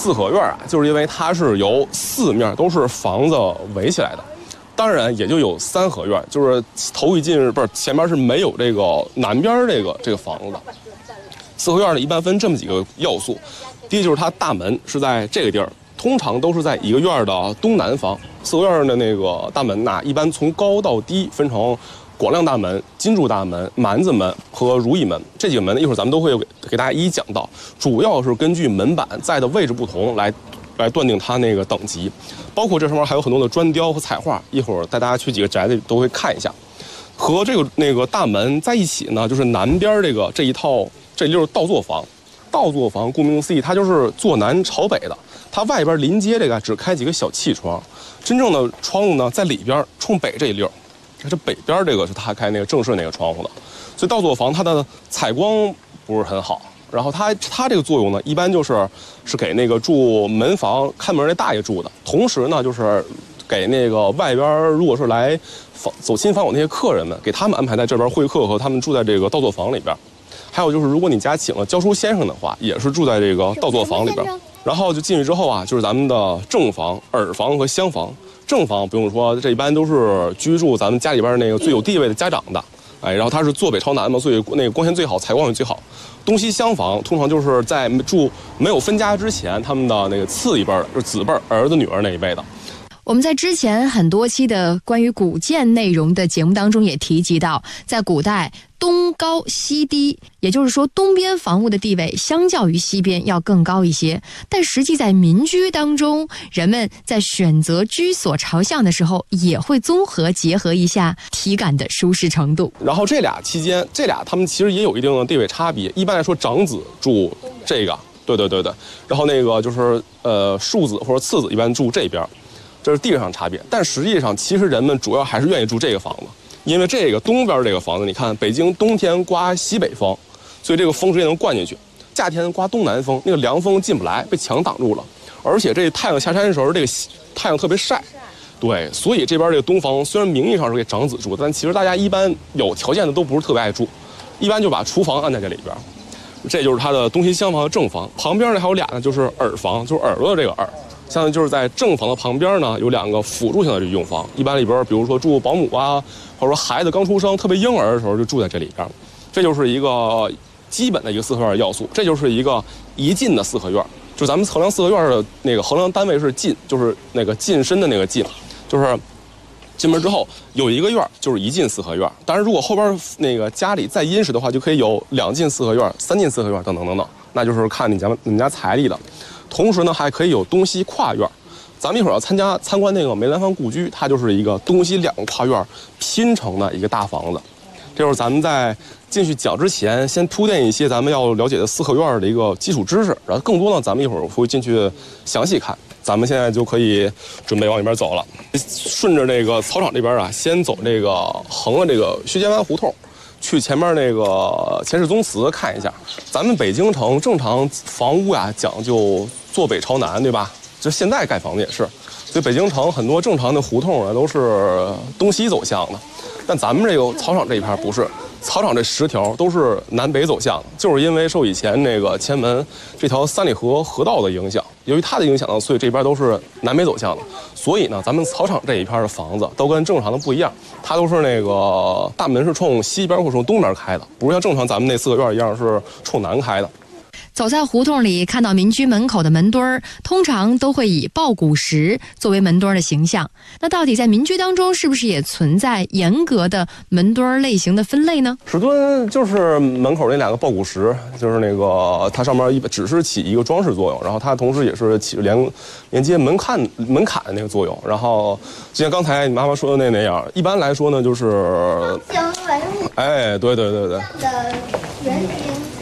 四合院啊，就是因为它是由4面都是房子围起来的。当然也就有3合院，就是头一进不是前面是没有这个南边这个房子的。四合院呢一般分这么几个要素，第一就是它大门是在这个地儿，通常都是在一个院的东南方。四合院的那个大门呢，一般从高到低分成广亮大门、金柱大门、蛮子门和如意门这几个门，一会儿咱们都会给大家一一讲到，主要是根据门板在的位置不同来断定它那个等级，包括这上面还有很多的砖雕和彩画，一会儿带大家去几个宅子都会看一下。和这个那个大门在一起呢，就是南边这一套，这就是倒座房。倒座房顾名思义，它就是坐南朝北的，它外边临街这个只开几个小气窗，真正的窗户呢在里边冲北这一溜，这北边这个是它开那个正式那个窗户的，所以倒座房它的采光不是很好。然后它这个作用呢，一般是给那个住门房看门那大爷住的，同时呢就是给那个外边如果是来走亲访友那些客人们，给他们安排在这边会客和他们住在这个倒座房里边。还有就是如果你家请了教书先生的话，也是住在这个倒座房里边。然后就进去之后啊，就是咱们的正房、耳房和厢房。正房不用说，这一般都是居住咱们家里边那个最有地位的家长的。然后它是坐北朝南嘛，所以那个光线最好，采光也最好。东西厢房通常就是在住没有分家之前，他们的那个次一辈的，就是子辈儿子女儿那一辈的。 我们在之前很多期的关于古建内容的节目当中也提及到，在古代东高西低，也就是说东边房屋的地位相较于西边要更高一些。但实际在民居当中，人们在选择居所朝向的时候，也会综合结合一下体感的舒适程度。 然后这俩期间，他们其实也有一定的地位差别。一般来说，长子住这个，对。然后那个就是庶子或者次子一般住这边。这是地位上差别，但实际上其实人们主要还是愿意住这个房子，因为这个东边这个房子，你看北京冬天刮西北风，所以这个风直接能灌进去；夏天刮东南风，那个凉风进不来，被墙挡住了。而且这太阳下山的时候，这个太阳特别晒，对，所以这边这个东房虽然名义上是给长子住，但其实大家一般有条件的都不是特别爱住，一般就把厨房安在这里边。这就是它的东西厢房和正房，旁边呢还有俩呢，就是耳房，就是耳朵的这个耳。像就是在正房的旁边呢，有2个辅助性的用房，一般里边比如说住保姆啊，或者说孩子刚出生特别婴儿的时候就住在这里边，这就是一个基本的一个四合院要素。这就是一个一进的四合院，就咱们衡量四合院的那个衡量单位是进，就是那个进深的那个进，就是进门之后有一个院就是一进四合院。当然如果后边那个家里再殷实的话，就可以有2进四合院、3进四合院等等等等，那就是看你们家财力的。同时呢，还可以有东西跨院。咱们一会儿要参观那个梅兰芳故居，它就是一个东西2个跨院拼成的一个大房子。这就是咱们在进去讲之前，先铺垫一些咱们要了解的四合院的一个基础知识，然后更多呢，咱们一会儿会进去详细看。咱们现在就可以准备往里边走了，顺着这个操场这边啊，先走这个横了这个薛家湾胡同。去前面那个钱氏宗祠看一下。咱们北京城正常房屋呀讲究坐北朝南，对吧？就现在盖房子也是，所以北京城很多正常的胡同啊都是东西走向的。但咱们这个操场这一片不是，操场这10条都是南北走向的，就是因为受以前那个前门这条三里河河道的影响，由于它的影响呢，所以这边都是南北走向的。所以呢，咱们操场这一片的房子都跟正常的不一样，它都是那个大门是冲西边或冲东边开的，不是像正常咱们那四合院一样是冲南开的。 走在胡同里，看到民居门口的门墩儿，通常都会以抱鼓石作为门墩儿的形象。那到底在民居当中，是不是也存在严格的门墩儿类型的分类呢？ 石墩就是门口那2个抱鼓石，就是那个它上面只是起一个装饰作用，然后它同时也是起连接门槛的那个作用。然后就像刚才你妈妈说的那样，一般来说呢，就是哎，对。的圆形。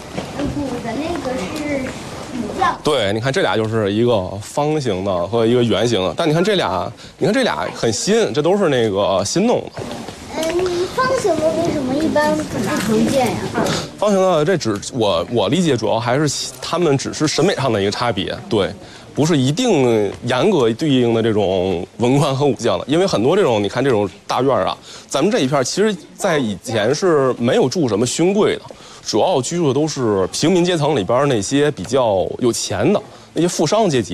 对，你看这俩就是一个方形的和一个圆形的，但你看这俩很新，这都是那个新弄的。 方形的为什么一般不常见呀？ 方形的这我理解主要还是他们只是审美上的一个差别，对，不是一定严格对应的这种文官和武将的，因为很多这种你看这种大院啊，咱们这一片其实在以前是没有住什么勋贵的。主要居住的都是平民阶层里边那些比较有钱的那些富商阶级。